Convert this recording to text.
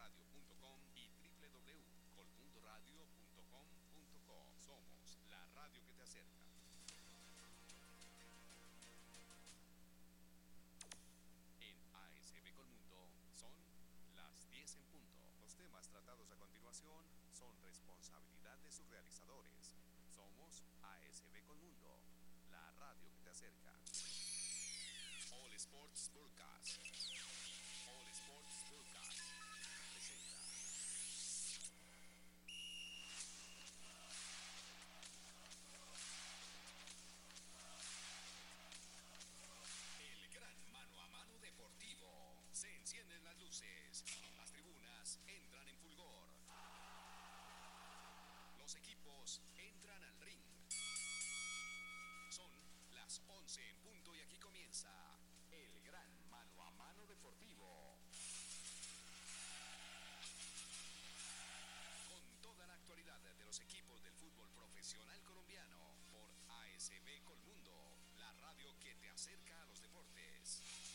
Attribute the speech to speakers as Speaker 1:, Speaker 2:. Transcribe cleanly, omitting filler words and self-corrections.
Speaker 1: colmundoradio.com y www.colmundoradio.com.co. Somos la radio que te acerca. En ASB Colmundo son las 10 en punto. Los temas tratados a continuación son responsabilidad de sus realizadores. Somos ASB Colmundo, la radio que te acerca. All Sports Broadcast. All Sports Broadcast presenta. El gran mano a mano deportivo. Se encienden las luces. Las tribunas entran en fulgor. Los equipos entran al ring. Son las 11 en punto y aquí comienza el gran mano a mano deportivo. Con toda la actualidad de los equipos del fútbol profesional colombiano por ASB Colmundo, la radio que te acerca a los deportes.